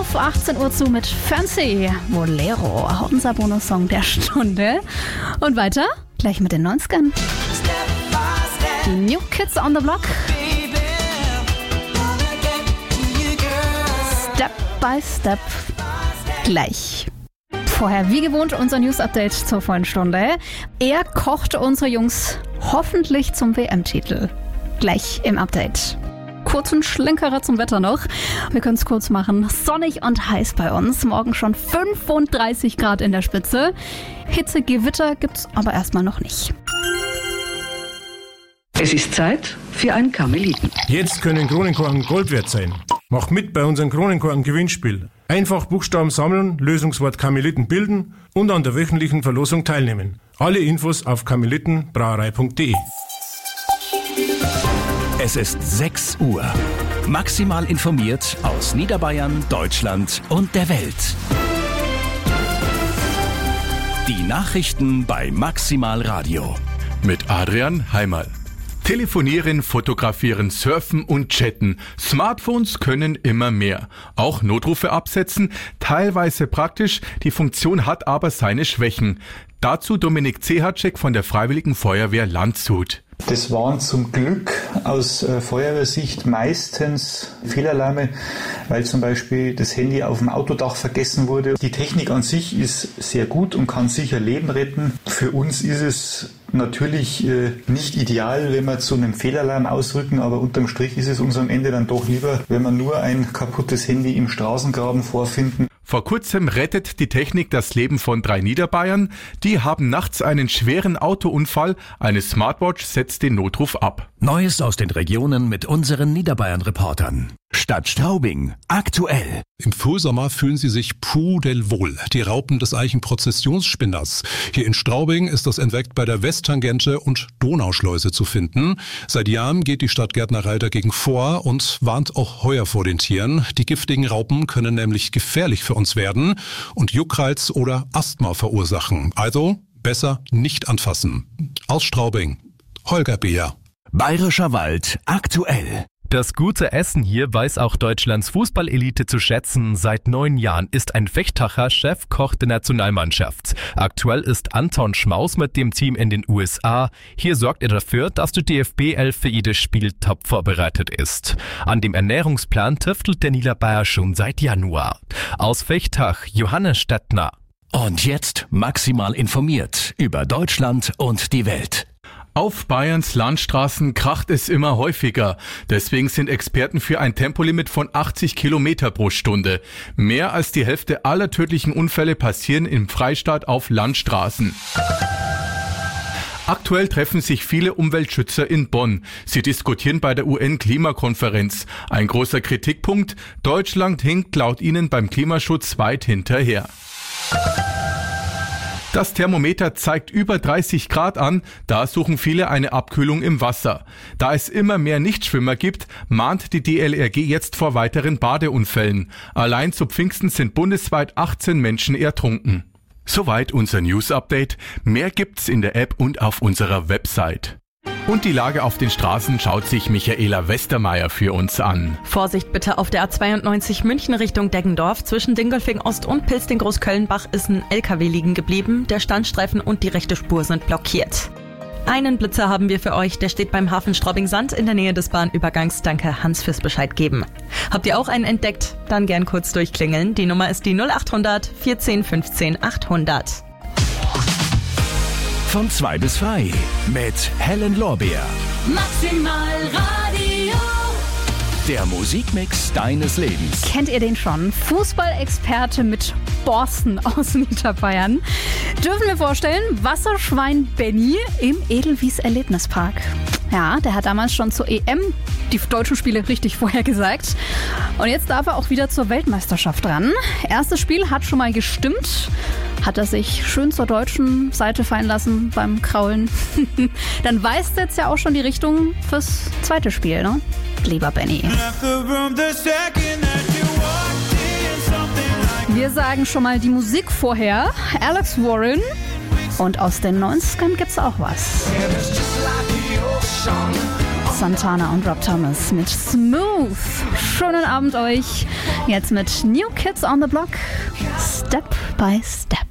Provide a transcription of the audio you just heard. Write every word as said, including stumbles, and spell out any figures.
auf achtzehn Uhr zu mit Fancy Bolero, unser Bonussong der Stunde. Und weiter, gleich mit den neunzigern. Die New Kids on the Block. Step by Step. Gleich. Vorher, wie gewohnt, unser News-Update zur vollen Stunde. Er kochte unsere Jungs hoffentlich zum W M-Titel. Gleich im Update. Kurzen Schlenkerer zum Wetter noch. Wir können es kurz machen. Sonnig und heiß bei uns. Morgen schon fünfunddreißig Grad in der Spitze. Hitze, Gewitter gibt's aber erstmal noch nicht. Es ist Zeit für ein Karmeliten. Jetzt können Kronenkorken Gold wert sein. Mach mit bei unserem Kronenkorken-Gewinnspiel. Einfach Buchstaben sammeln, Lösungswort Karmeliten bilden und an der wöchentlichen Verlosung teilnehmen. Alle Infos auf karmelitenbrauerei punkt de. Es ist sechs Uhr. Maximal informiert aus Niederbayern, Deutschland und der Welt. Die Nachrichten bei Maximal Radio. Mit Adrian Heimal. Telefonieren, fotografieren, surfen und chatten. Smartphones können immer mehr. Auch Notrufe absetzen, teilweise praktisch, die Funktion hat aber seine Schwächen. Dazu Dominik Zehacek von der Freiwilligen Feuerwehr Landshut. Das waren zum Glück aus äh, Feuerwehrsicht meistens Fehlalarme, weil zum Beispiel das Handy auf dem Autodach vergessen wurde. Die Technik an sich ist sehr gut und kann sicher Leben retten. Für uns ist es natürlich äh, nicht ideal, wenn wir zu einem Fehlalarm ausrücken, aber unterm Strich ist es uns am Ende dann doch lieber, wenn wir nur ein kaputtes Handy im Straßengraben vorfinden. Vor kurzem rettet die Technik das Leben von drei Niederbayern. Die haben nachts einen schweren Autounfall. Eine Smartwatch setzt den Notruf ab. Neues aus den Regionen mit unseren Niederbayern-Reportern. Stadt Straubing. Aktuell. Im Frühsommer fühlen sie sich pudelwohl. Die Raupen des Eichenprozessionsspinners. Hier in Straubing ist das entweckt bei der Westtangente und Donauschleuse zu finden. Seit Jahren geht die Stadtgärtnerei dagegen vor und warnt auch heuer vor den Tieren. Die giftigen Raupen können nämlich gefährlich für uns werden und Juckreiz oder Asthma verursachen. Also besser nicht anfassen. Aus Straubing. Holger Beer. Bayerischer Wald. Aktuell. Das gute Essen hier weiß auch Deutschlands Fußballelite zu schätzen. Seit neun Jahren ist ein Vechtacher Chefkoch der Nationalmannschaft. Aktuell ist Anton Schmaus mit dem Team in den U S A. Hier sorgt er dafür, dass die D F B elf für jedes Spiel top vorbereitet ist. An dem Ernährungsplan tüftelt der Niederbayer schon seit Januar. Aus Vechtach, Johannes Stettner. Und jetzt maximal informiert über Deutschland und die Welt. Auf Bayerns Landstraßen kracht es immer häufiger. Deswegen sind Experten für ein Tempolimit von achtzig Kilometer pro Stunde. Mehr als die Hälfte aller tödlichen Unfälle passieren im Freistaat auf Landstraßen. Aktuell treffen sich viele Umweltschützer in Bonn. Sie diskutieren bei der U N-Klimakonferenz. Ein großer Kritikpunkt: Deutschland hinkt laut ihnen beim Klimaschutz weit hinterher. Das Thermometer zeigt über dreißig Grad an, da suchen viele eine Abkühlung im Wasser. Da es immer mehr Nichtschwimmer gibt, mahnt die D L R G jetzt vor weiteren Badeunfällen. Allein zu Pfingsten sind bundesweit achtzehn Menschen ertrunken. Soweit unser News-Update. Mehr gibt's in der App und auf unserer Website. Und die Lage auf den Straßen schaut sich Michaela Westermeier für uns an. Vorsicht bitte auf der A zweiundneunzig München Richtung Deggendorf. Zwischen Dingolfing Ost und Pilsting-Großköllenbach ist ein L K W liegen geblieben. Der Standstreifen und die rechte Spur sind blockiert. Einen Blitzer haben wir für euch, der steht beim Hafen Straubing-Sand in der Nähe des Bahnübergangs. Danke Hans fürs Bescheid geben. Habt ihr auch einen entdeckt? Dann gern kurz durchklingeln. Die Nummer ist die null acht hundert vierzehn fünfzehn achthundert. Von zwei bis frei mit Helen Lorbeer. Maximal Radio. Der Musikmix deines Lebens. Kennt ihr den schon? Fußballexperte mit Borsten aus Niederbayern. Dürfen wir vorstellen, Wasserschwein Benny im Edelwies Erlebnispark. Ja, der hat damals schon zur E M die deutschen Spiele richtig vorhergesagt. Und jetzt darf er auch wieder zur Weltmeisterschaft ran. Erstes Spiel hat schon mal gestimmt. Hat er sich schön zur deutschen Seite fallen lassen beim Kraulen. Dann weist jetzt ja auch schon die Richtung fürs zweite Spiel, ne? Lieber Benny. Wir sagen schon mal die Musik vorher. Alex Warren. Und aus den neunzigern gibt's auch was. Santana und Rob Thomas mit Smooth. Schönen Abend euch. Jetzt mit New Kids on the Block. Step by Step.